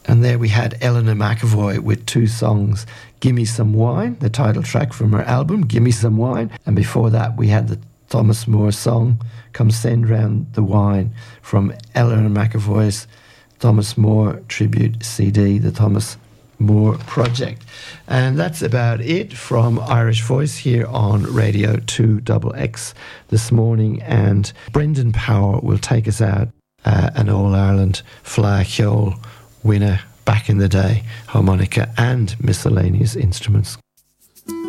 And there we had Eleanor McAvoy with two songs, Gimme Some Wine, the title track from her album, Gimme Some Wine. And before that, we had the Thomas Moore song, Come Send Round the Wine, from Eleanor McAvoy's Thomas Moore tribute CD, the Thomas Moore Project. And that's about it from Irish Voice here on Radio 2XX this morning. And Brendan Power will take us out, an All-Ireland Fleadh Cheoil winner back in the day, harmonica and miscellaneous instruments.